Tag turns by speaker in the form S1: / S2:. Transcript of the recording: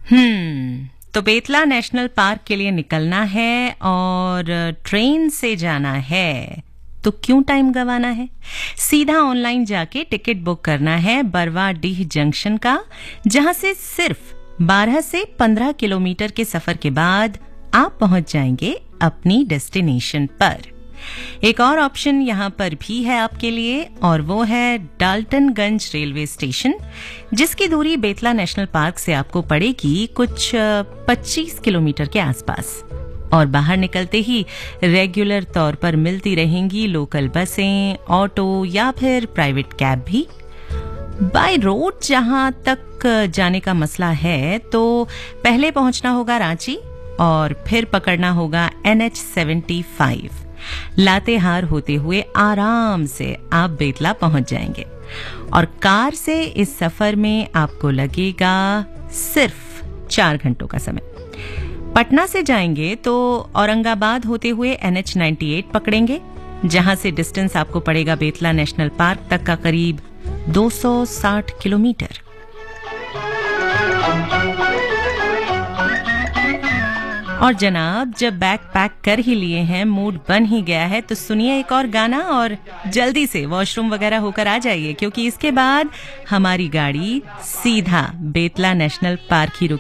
S1: तो Betla national park के लिए निकलना है और ट्रेन से जाना है, तो क्यों टाइम गंवाना है। सीधा ऑनलाइन जाके टिकट बुक करना है बरवाडीह जंक्शन का, जहां से सिर्फ 12 से 15 किलोमीटर के सफर के बाद आप पहुंच जाएंगे अपनी डेस्टिनेशन पर। एक और ऑप्शन यहां पर भी है आपके लिए, और वो है डाल्टनगंज रेलवे स्टेशन, जिसकी दूरी बेतला नेशनल पार्क से आपको पड़ेगी कुछ 25 किलोमीटर के आसपास। और बाहर निकलते ही रेगुलर तौर पर मिलती रहेंगी लोकल बसें, ऑटो या फिर प्राइवेट कैब भी। बाय रोड जहां तक जाने का मसला है, तो पहले पहुंचना होगा रांची और फिर पकड़ना होगा NH75। लातेहार होते हुए आराम से आप बेतला पहुंच जाएंगे। और कार से इस सफर में आपको लगेगा सिर्फ 4 घंटों का समय। पटना से जाएंगे तो औरंगाबाद होते हुए NH98 पकड़ेंगे, जहां से डिस्टेंस आपको पड़ेगा बेतला नेशनल पार्क तक का करीब 260 किलोमीटर। और जनाब, जब बैग पैक कर ही लिए हैं, मूड बन ही गया है, तो सुनिए एक और गाना और जल्दी से वॉशरूम वगैरह होकर आ जाइए, क्योंकि इसके बाद हमारी गाड़ी सीधा बेतला नेशनल पार्क ही